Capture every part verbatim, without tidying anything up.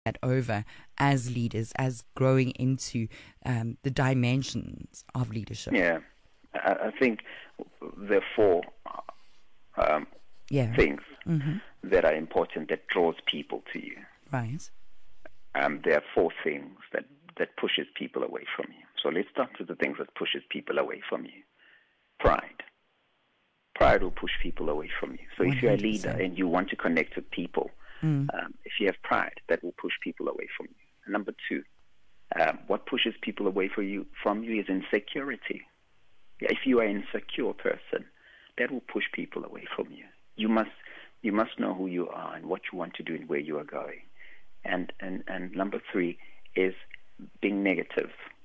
that over as leaders, as growing into um, the dimensions of leadership? Yeah, I, I think there are four um, yeah. things mm-hmm. that are important that draws people to you. Right. Um, there are four things that, that pushes people away from you. So let's start with the things that pushes people away from you. Pride. Pride will push people away from you. So if you're a leader and you want to connect with people, mm. um, if you have pride, that will push people away from you. And number two, um, what pushes people away from you, from you is insecurity. If you are an insecure person, that will push people away from you. You must you must know who you are and what you want to do and where you are going. And and, and number three is being negative.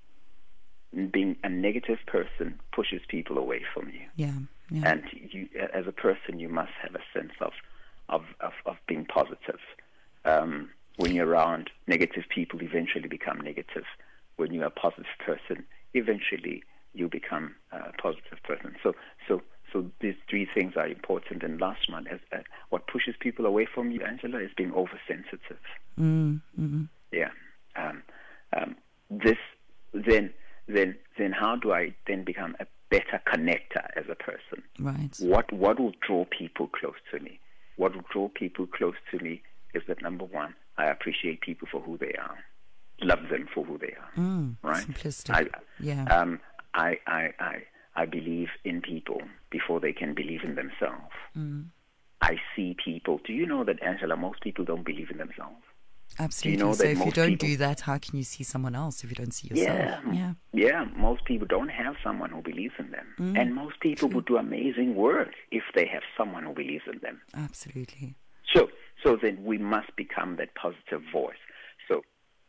Being a negative person pushes people away from you. Yeah, yeah. And you, as a person, you must have a sense of of, of, of being positive. Um, when you're around negative people, eventually become negative. When you're a positive person, eventually you become a positive person. So, so, so these three things are important. And last one, as uh, what pushes people away from you, Angela, is being oversensitive. Mm, mm-hmm. Yeah. Um, um, this then. Then, then how do I then become a better connector as a person? Right. What what will draw people close to me? What will draw people close to me is that, number one, I appreciate people for who they are, love them for who they are. Mm, right? Simplistic. I, yeah. Um, I, I, I, I believe in people before they can believe in themselves. Mm. I see people. Do you know that, Angela, most people don't believe in themselves? Absolutely. You know, so if you don't people, do that, how can you see someone else if you don't see yourself? Yeah, yeah. yeah. Most people don't have someone who believes in them. Mm, and most people true. would do amazing work if they have someone who believes in them. Absolutely. So, so then we must become that positive voice. So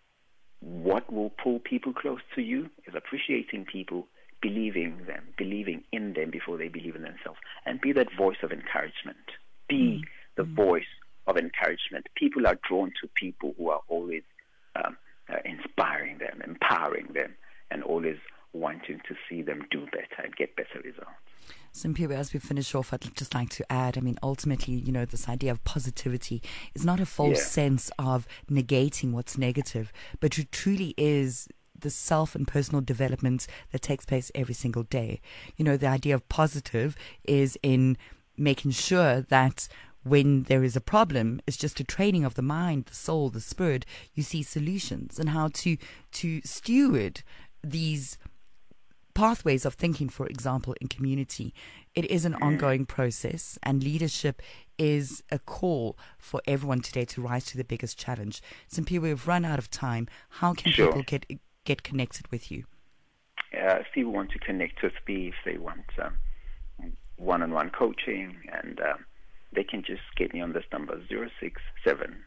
what will pull people close to you is appreciating people, believing them, believing in them before they believe in themselves. And be that voice of encouragement. Be mm, the mm. voice of encouragement. People are drawn to people who are always um, uh, inspiring them, empowering them, and always wanting to see them do better and get better results. Simpiwe, as we finish off, I'd just like to add, I mean, ultimately, you know, this idea of positivity is not a false yeah. sense of negating what's negative, but it truly is the self and personal development that takes place every single day. You know, the idea of positive is in making sure that when there is a problem, it's just a training of the mind, the soul, the spirit. You see solutions and how to to steward these pathways of thinking, for example, in community. It is an ongoing process, and leadership is a call for everyone today to rise to the biggest challenge. Simpiwe, we've run out of time. How can sure. people get get connected with you? Uh, if people want to connect with me, if they want um, one-on-one coaching, and um, they can just get me on this number, zero six seven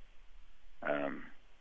um,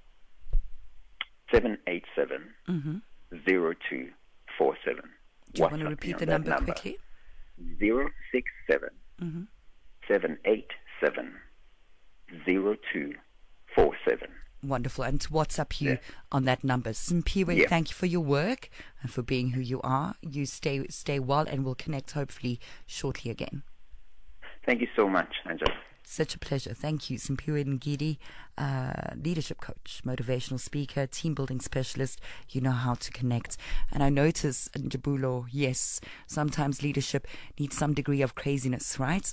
seven eight seven mm-hmm. zero two four seven. Do you want to repeat the number, number quickly? zero six seven mm-hmm. seven eight seven zero two four seven. Wonderful. And to WhatsApp you yeah. on that number. Simpiwe, yeah. thank you for your work and for being who you are. You stay stay well, and we'll connect hopefully shortly again. Thank you so much, Angela. Such a pleasure. Thank you. Simpiwe Ngidi, uh, leadership coach, motivational speaker, team building specialist. You know how to connect. And I notice, Njabulo, yes, sometimes leadership needs some degree of craziness, right?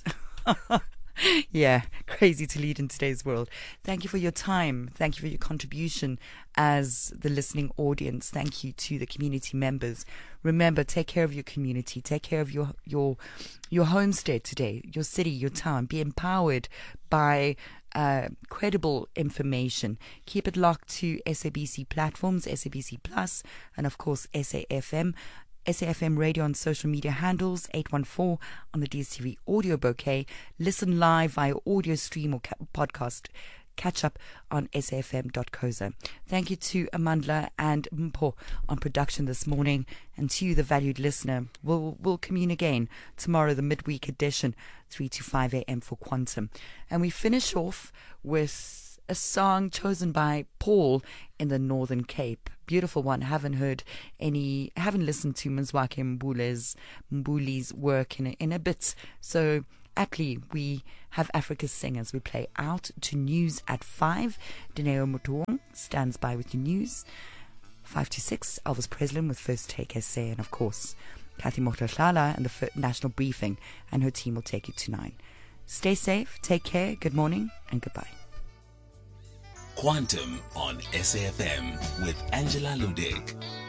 Yeah, crazy to lead in today's world. Thank you for your time. Thank you for your contribution as the listening audience. Thank you to the community members. Remember, take care of your community. Take care of your your your homestead today, your city, your town. Be empowered by uh, credible information. Keep it locked to S A B C platforms, S A B C Plus, and of course S A F M. S A F M Radio on social media handles, eight one four on the D S T V audio bouquet. Listen live via audio stream or ca- podcast. Catch up on S A F M dot co za. Thank you to Amandla and Mpho on production this morning, and to you, the valued listener. We'll, we'll commune again tomorrow, the midweek edition, three to five a.m. for Quantum. And we finish off with a song chosen by Paul in the Northern Cape. Beautiful one. Haven't heard any, haven't listened to Mzwakhe Mbule's, Mbuli's work in a, in a bit. So Aptly, we have Africa's Singers. We play out to news at five. Dineo Mutuong stands by with the news. Five to six, Elvis Preslin with First Take S A, and of course, Kathy Motohlala and the F- National Briefing, and her team will take you to nine. Stay safe, take care, good morning, and goodbye. Quantum on S A F M with Angela Ludick.